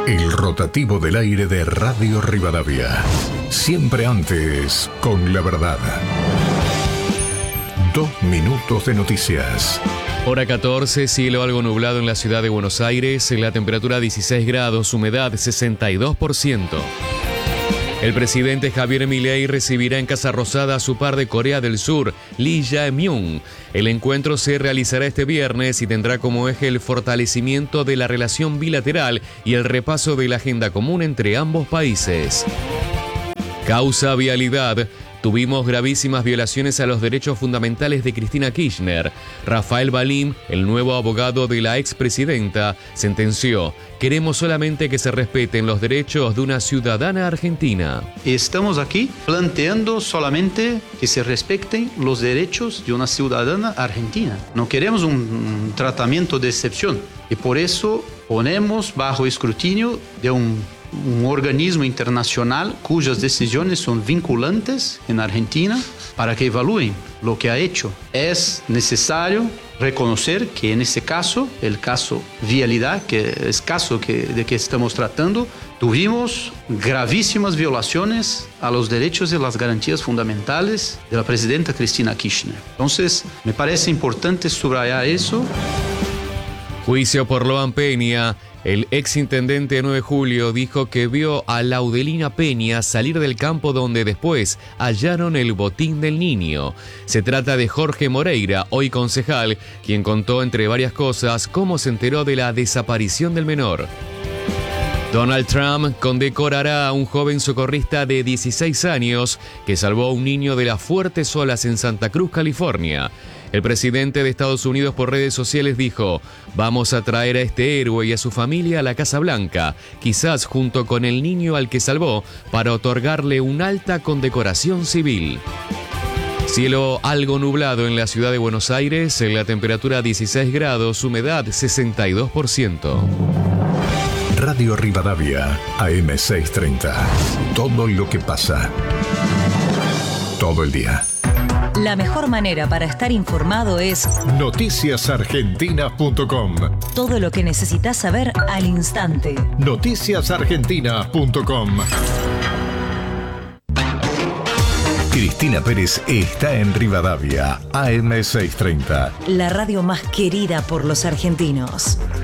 El rotativo del aire de Radio Rivadavia. Siempre antes, con la verdad. 2 minutos de noticias. Hora 14, cielo algo nublado en la ciudad de Buenos Aires, la temperatura 16 grados, humedad 62%. El presidente Javier Milei recibirá en Casa Rosada a su par de Corea del Sur, Lee Jae-myung. El encuentro se realizará este viernes y tendrá como eje el fortalecimiento de la relación bilateral y el repaso de la agenda común entre ambos países. Causa vialidad. Tuvimos gravísimas violaciones a los derechos fundamentales de Cristina Kirchner. Rafael Balim, el nuevo abogado de la expresidenta, sentenció: queremos solamente que se respeten los derechos de una ciudadana argentina. Estamos aquí planteando solamente que se respeten los derechos de una ciudadana argentina. No queremos un tratamiento de excepción y por eso ponemos bajo escrutinio de un organismo internacional cuyas decisiones son vinculantes en Argentina para que evalúen lo que ha hecho. Es necesario reconocer que en ese caso, el caso vialidad, que es caso de que estamos tratando, tuvimos gravísimas violaciones a los derechos y las garantías fundamentales de la presidenta Cristina Kirchner. Entonces, me parece importante subrayar eso. Juicio por Loan Peña. El exintendente de 9 de julio dijo que vio a Laudelina Peña salir del campo donde después hallaron el botín del niño. Se trata de Jorge Moreira, hoy concejal, quien contó entre varias cosas cómo se enteró de la desaparición del menor. Donald Trump condecorará a un joven socorrista de 16 años que salvó a un niño de las fuertes olas en Santa Cruz, California. El presidente de Estados Unidos por redes sociales dijo: vamos a traer a este héroe y a su familia a la Casa Blanca, quizás junto con el niño al que salvó, para otorgarle una alta condecoración civil. Cielo algo nublado en la ciudad de Buenos Aires, la temperatura 16 grados, humedad 62%. Radio Rivadavia, AM630. Todo lo que pasa. Todo el día. La mejor manera para estar informado es noticiasargentina.com. Todo lo que necesitas saber al instante. Noticiasargentina.com. Cristina Pérez está en Rivadavia, AM630. La radio más querida por los argentinos.